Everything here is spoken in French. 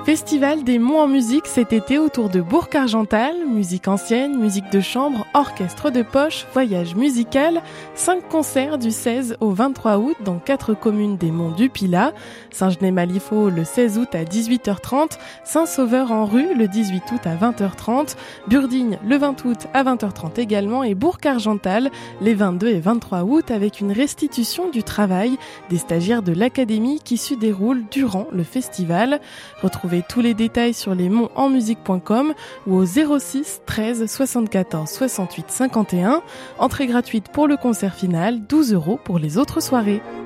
Festival des Monts en musique cet été autour de Bourg-Argental, musique ancienne, musique de chambre, orchestre de poche, voyage musical, 5 concerts du 16 au 23 août dans 4 communes des Monts du Pilat, Saint-Genès-Malifaux le 16 août à 18h30, Saint-Sauveur-en-Rue le 18 août à 20h30, Burdigne le 20 août à 20h30 également et Bourg-Argental les 22 et 23 août avec une restitution du travail des stagiaires de l'académie qui se déroule durant le festival. Retrouvez tous les détails sur lesmontsenmusique.com ou au 06 13 74 68 51. Entrée gratuite pour le concert final, 12 € pour les autres soirées.